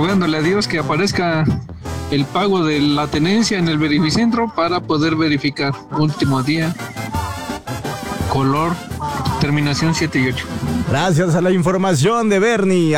rogándole a Dios que aparezca el pago de la tenencia en el verificentro para poder verificar. Último día, color, terminación 7 y 8. Gracias a la información de Bernie.